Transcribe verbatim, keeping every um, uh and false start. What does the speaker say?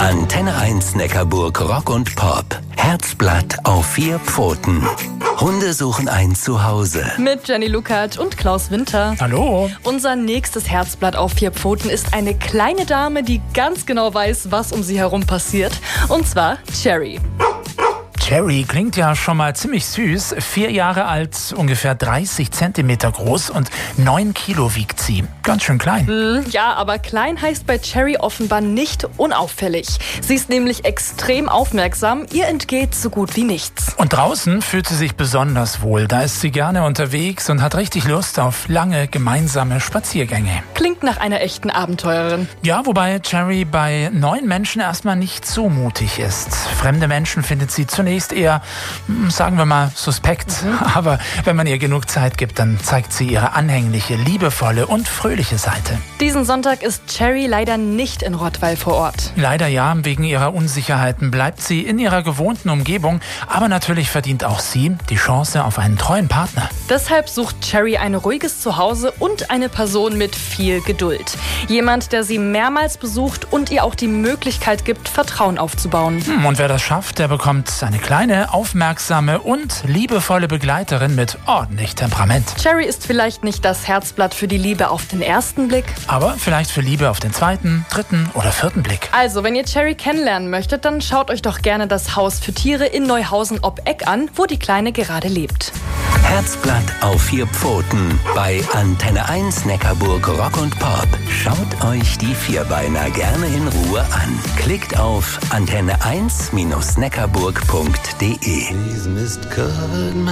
Antenne eins Neckarburg Rock und Pop. Herzblatt auf vier Pfoten. Hunde suchen ein Zuhause. Mit Jenny Lukacs und Klaus Winter. Hallo. Unser nächstes Herzblatt auf vier Pfoten ist eine kleine Dame, die ganz genau weiß, was um sie herum passiert. Und zwar Cherry. Cherry klingt ja schon mal ziemlich süß. Vier Jahre alt, ungefähr dreißig Zentimeter groß und neun Kilo wiegt sie. Ganz schön klein. Mm, ja, aber klein heißt bei Cherry offenbar nicht unauffällig. Sie ist nämlich extrem aufmerksam. Ihr entgeht so gut wie nichts. Und draußen fühlt sie sich besonders wohl. Da ist sie gerne unterwegs und hat richtig Lust auf lange gemeinsame Spaziergänge. Klingt nach einer echten Abenteurerin. Ja, wobei Cherry bei neuen Menschen erstmal nicht so mutig ist. Fremde Menschen findet sie zunächst eher, sagen wir mal, suspekt. Mhm. Aber wenn man ihr genug Zeit gibt, dann zeigt sie ihre anhängliche, liebevolle und fröhliche Seite. Diesen Sonntag ist Cherry leider nicht in Rottweil vor Ort. Leider ja, wegen ihrer Unsicherheiten bleibt sie in ihrer gewohnten Umgebung. Aber natürlich verdient auch sie die Chance auf einen treuen Partner. Deshalb sucht Cherry ein ruhiges Zuhause und eine Person mit viel Geduld. Jemand, der sie mehrmals besucht und ihr auch die Möglichkeit gibt, Vertrauen aufzubauen. Hm, und wer das schafft, der bekommt eine kleine, aufmerksame und liebevolle Begleiterin mit ordentlich Temperament. Cherry ist vielleicht nicht das Herzblatt für die Liebe auf den ersten Blick, aber vielleicht für Liebe auf den zweiten, dritten oder vierten Blick. Also, wenn ihr Cherry kennenlernen möchtet, dann schaut euch doch gerne das Haus für Tiere in Neuhausen ob Eck an, wo die Kleine gerade lebt. Herzblatt auf vier Pfoten bei Antenne eins Neckarburg Rock und Pop. Schaut euch die Vierbeiner gerne in Ruhe an. Klickt auf antenne eins Neckarburg punkt de.